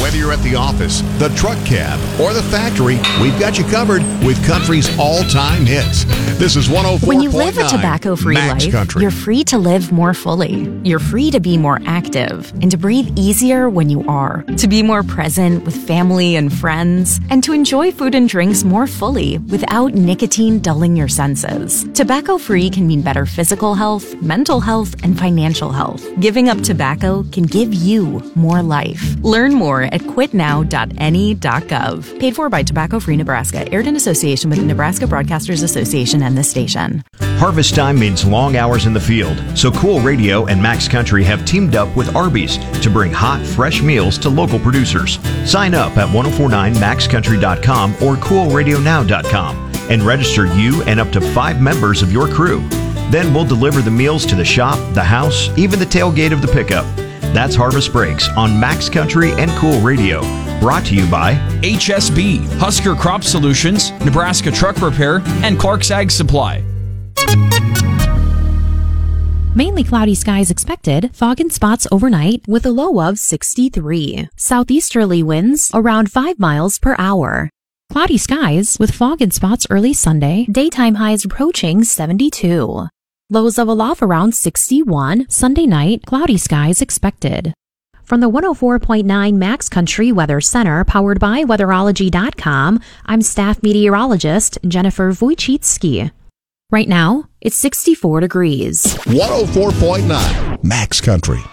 Whether you're at the office, the truck cab, or the factory, we've got you covered with country's all-time hits. This is 104.9 When you live a tobacco-free Max life, Country. you're free to live more fully. You're free to be more active and to breathe easier when you are, to be more present with family and friends, and to enjoy food and drinks more fully without nicotine dulling your senses. Tobacco-free can mean better physical health, mental health, and financial health. Giving up tobacco can give you more life. Learn more at quitnow.ne.gov. Paid for by Tobacco Free Nebraska. Aired in association with the Nebraska Broadcasters Association and this station. Harvest time means long hours in the field, so Cool Radio and Max Country have teamed up with Arby's to bring hot, fresh meals to local producers. Sign up at 1049maxcountry.com or coolradionow.com and register you and up to 5 members of your crew. Then we'll deliver the meals to the shop, the house, even the tailgate of the pickup. That's Harvest Breaks on Max Country and Cool Radio. Brought to you by HSB, Husker Crop Solutions, Nebraska Truck Repair, and Clark's Ag Supply. Mainly cloudy skies expected, fog and spots overnight with a low of 63. Southeasterly winds around 5 miles per hour. Cloudy skies with fog and spots early Sunday, daytime highs approaching 72. Lows of a low around 61, Sunday night, cloudy skies expected. From the 104.9 Max Country Weather Center, powered by Weatherology.com, I'm staff meteorologist Jennifer Wojcicki. Right now, it's 64 degrees. 104.9 Max Country.